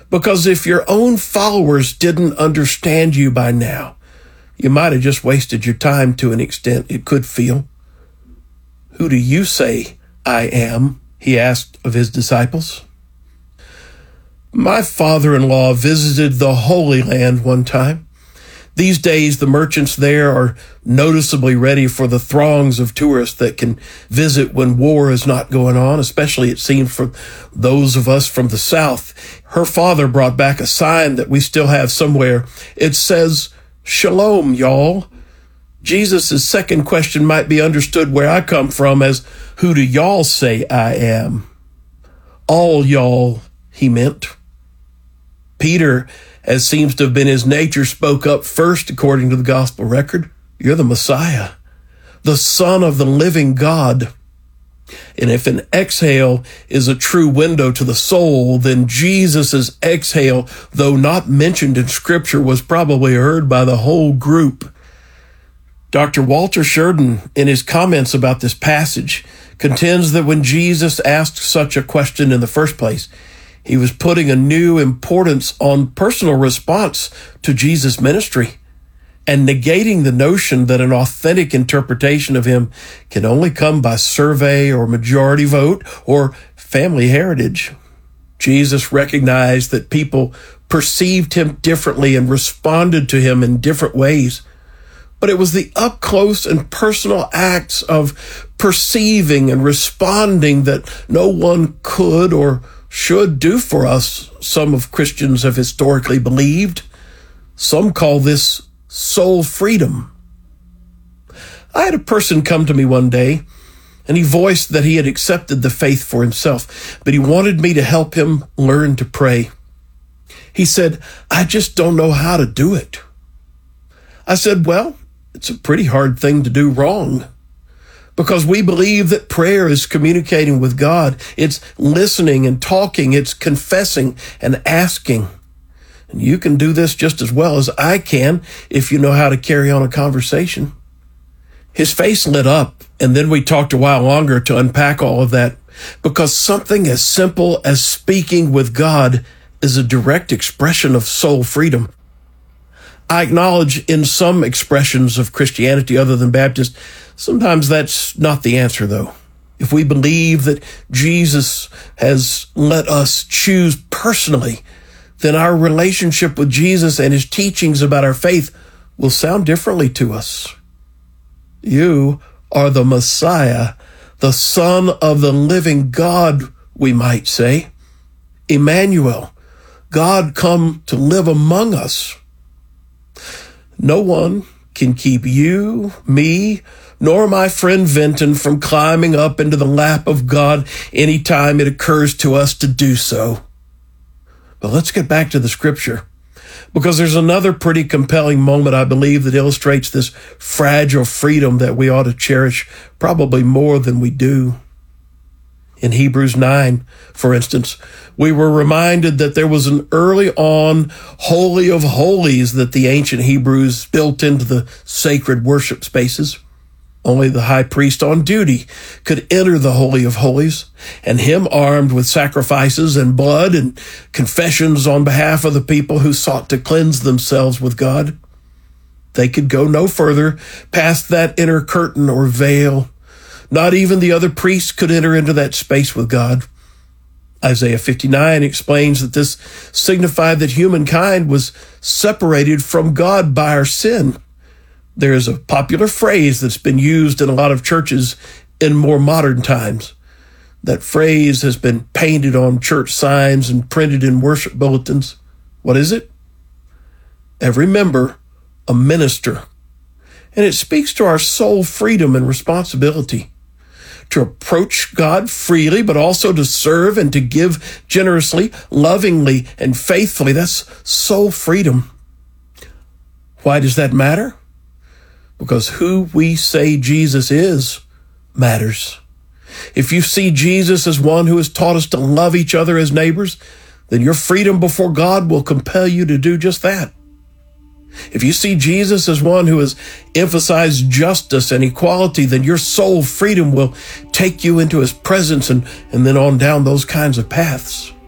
Because if your own followers didn't understand you by now, you might have just wasted your time to an extent it could feel. Who do you say I am? He asked of his disciples. My father-in-law visited the Holy Land one time. These days, the merchants there are noticeably ready for the throngs of tourists that can visit when war is not going on, especially, it seems, for those of us from the South. Her father brought back a sign that we still have somewhere. It says, "Shalom, y'all." Jesus' second question might be understood where I come from as, who do y'all say I am? All y'all, he meant. Peter, as seems to have been his nature, spoke up first according to the gospel record. You're the Messiah, the Son of the living God. And if an exhale is a true window to the soul, then Jesus' exhale, though not mentioned in Scripture, was probably heard by the whole group. Dr. Walter Sheridan, in his comments about this passage, contends that when Jesus asked such a question in the first place, he was putting a new importance on personal response to Jesus' ministry and negating the notion that an authentic interpretation of him can only come by survey or majority vote or family heritage. Jesus recognized that people perceived him differently and responded to him in different ways. But it was the up-close and personal acts of perceiving and responding that no one could or should do for us, some of Christians have historically believed. Some call this soul freedom. I had a person come to me one day, and he voiced that he had accepted the faith for himself, but he wanted me to help him learn to pray. He said, "I just don't know how to do it." I said, well, it's a pretty hard thing to do wrong, because we believe that prayer is communicating with God. It's listening and talking. It's confessing and asking. And you can do this just as well as I can if you know how to carry on a conversation. His face lit up, and then we talked a while longer to unpack all of that, because something as simple as speaking with God is a direct expression of soul freedom. I acknowledge in some expressions of Christianity other than Baptist, sometimes that's not the answer, though. If we believe that Jesus has let us choose personally, then our relationship with Jesus and his teachings about our faith will sound differently to us. You are the Messiah, the Son of the living God, we might say. Emmanuel, God come to live among us. No one can keep you, me, nor my friend Vinton from climbing up into the lap of God anytime it occurs to us to do so. But let's get back to the Scripture, because there's another pretty compelling moment, I believe, that illustrates this fragile freedom that we ought to cherish probably more than we do. In Hebrews 9, for instance, we were reminded that there was an early on Holy of Holies that the ancient Hebrews built into the sacred worship spaces. Only the high priest on duty could enter the Holy of Holies, and him armed with sacrifices and blood and confessions on behalf of the people who sought to cleanse themselves with God. They could go no further past that inner curtain or veil. Not even the other priests could enter into that space with God. Isaiah 59 explains that this signified that humankind was separated from God by our sin. There is a popular phrase that's been used in a lot of churches in more modern times. That phrase has been painted on church signs and printed in worship bulletins. What is it? Every member, a minister. And it speaks to our soul freedom and responsibility to approach God freely, but also to serve and to give generously, lovingly, and faithfully. That's soul freedom. Why does that matter? Because who we say Jesus is matters. If you see Jesus as one who has taught us to love each other as neighbors, then your freedom before God will compel you to do just that. If you see Jesus as one who has emphasized justice and equality, then your soul freedom will take you into his presence and then on down those kinds of paths.